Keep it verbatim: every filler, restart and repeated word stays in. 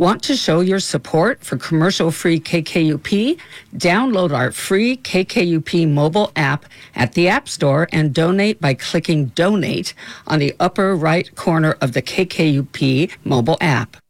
Want to show your support for commercial-free K K U P? Download our free K K U P mobile app at the App Store and donate by clicking Donate on the upper right corner of the K K U P mobile app.